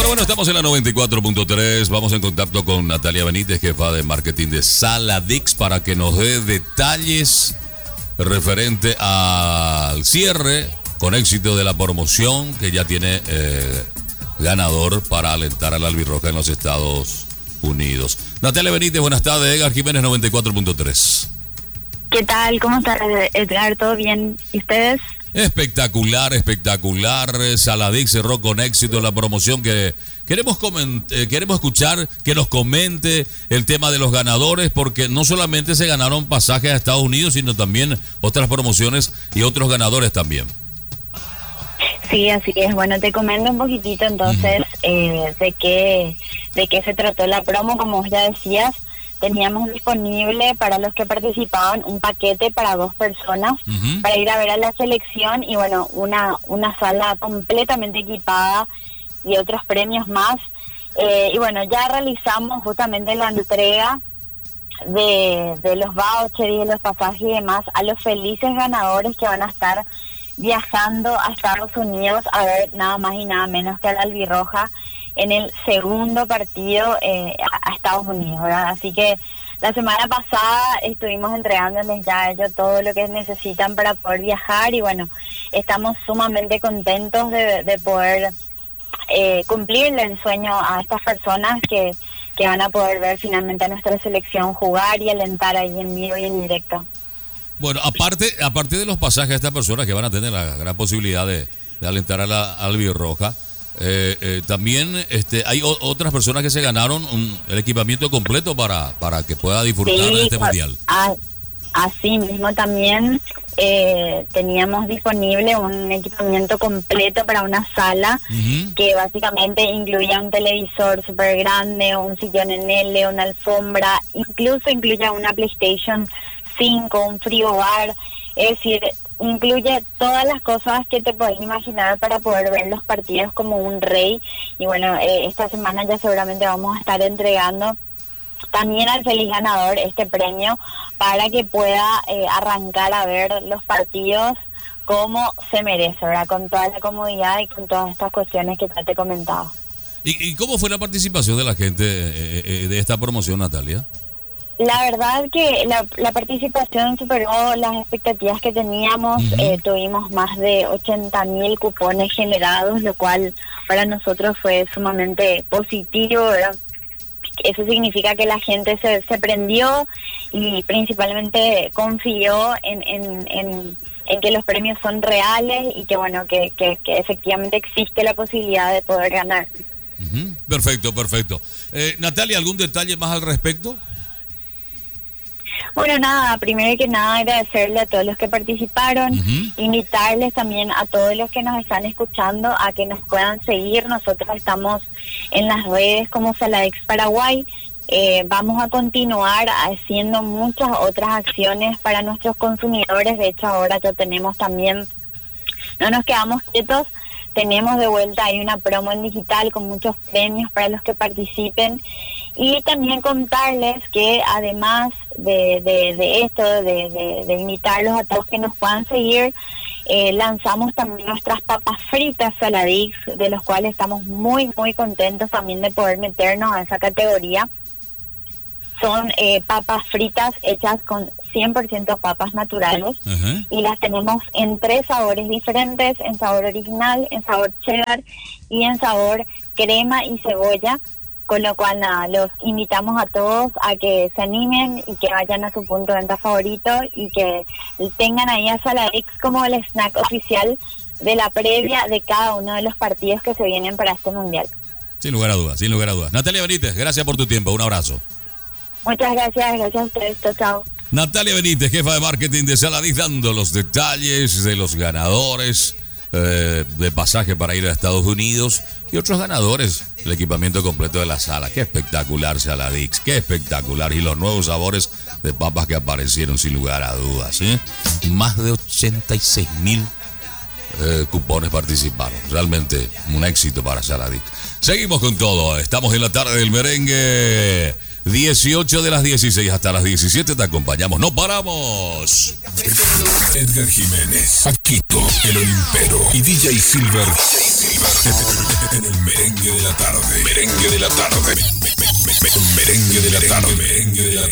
Bueno, estamos en la 94.3. Vamos en contacto con Natalia Benítez, jefa de marketing de Saladix, para que nos dé detalles referente al cierre con éxito de la promoción que ya tiene ganador para alentar al albirroja en los Estados Unidos. Natalia Benítez, buenas tardes. Edgar Jiménez, 94.3. ¿Qué tal? ¿Cómo estás, Edgar? ¿Todo bien? ¿Y ustedes? Espectacular, espectacular. Saladix cerró con éxito la promoción que queremos escuchar, que nos comente el tema de los ganadores, porque no solamente se ganaron pasajes a Estados Unidos, sino también otras promociones y otros ganadores también. Sí, así es. Bueno, te comento un poquitito entonces de qué se trató la promo. Como vos ya decías, teníamos disponible para los que participaban un paquete para 2 personas para ir a ver a la selección y bueno, una sala completamente equipada y otros premios más. Y bueno, ya realizamos justamente la entrega de los vouchers y de los pasajes y demás a los felices ganadores que van a estar viajando a Estados Unidos a ver nada más y nada menos que al albirroja en el segundo partido a Estados Unidos, ¿verdad? Así que la semana pasada estuvimos entregándoles ya a ellos todo lo que necesitan para poder viajar y bueno, estamos sumamente contentos de poder cumplirle el sueño a estas personas que van a poder ver finalmente a nuestra selección jugar y alentar ahí en vivo y en directo. Bueno, aparte de los pasajes a estas personas que van a tener la gran posibilidad de alentar a la albirroja, también hay otras personas que se ganaron el equipamiento completo para que pueda disfrutar de este mundial. Así mismo también teníamos disponible un equipamiento completo para una sala que básicamente incluía un televisor súper grande, un sillón en L, una alfombra, incluso incluía una PlayStation 5, un frigobar, es decir, incluye todas las cosas que te puedes imaginar para poder ver los partidos como un rey. Y bueno, esta semana ya seguramente vamos a estar entregando también al feliz ganador este premio para que pueda arrancar a ver los partidos como se merece, ¿verdad? Con toda la comodidad y con todas estas cuestiones que te he comentado. ¿Y cómo fue la participación de la gente de esta promoción, Natalia? La verdad que la participación superó las expectativas que teníamos. Tuvimos más de 80.000 cupones generados, lo cual para nosotros fue sumamente positivo, ¿verdad? Eso significa que la gente se prendió y principalmente confió en que los premios son reales y que bueno que efectivamente existe la posibilidad de poder ganar. Perfecto. Natalia, ¿algún detalle más al respecto? Bueno, nada, primero que nada agradecerle a todos los que participaron, invitarles también a todos los que nos están escuchando a que nos puedan seguir. Nosotros estamos en las redes como Saladix Paraguay. Vamos a continuar haciendo muchas otras acciones para nuestros consumidores. De hecho, ahora ya tenemos también, no nos quedamos quietos, tenemos de vuelta ahí una promo en digital con muchos premios para los que participen. Y también contarles que además de esto, de invitarlos a todos que nos puedan seguir, lanzamos también nuestras papas fritas Saladix, de los cuales estamos muy, muy contentos también de poder meternos a esa categoría. Son papas fritas hechas con 100% papas naturales y las tenemos en 3 sabores diferentes, en sabor original, en sabor cheddar y en sabor crema y cebolla. Con lo cual, nada, los invitamos a todos a que se animen y que vayan a su punto de venta favorito y que tengan ahí a Saladix como el snack oficial de la previa de cada uno de los partidos que se vienen para este mundial. Sin lugar a dudas. Natalia Benítez, gracias por tu tiempo, un abrazo. Muchas gracias a ustedes, chao. Natalia Benítez, jefa de marketing de Saladix, dando los detalles de los ganadores de pasaje para ir a Estados Unidos y otros ganadores, el equipamiento completo de la sala. Qué espectacular Saladix, qué espectacular. Y los nuevos sabores de papas que aparecieron sin lugar a dudas, Más de 86.000 cupones participaron. Realmente un éxito para Saladix. Seguimos con todo. Estamos en la tarde del merengue. 18 de las 16 hasta las 17 te acompañamos. ¡No paramos! Edgar Jiménez, Paquito, el Olimpero y DJ Silver en el merengue de la tarde. Merengue de la tarde. Merengue de la tarde. Merengue de la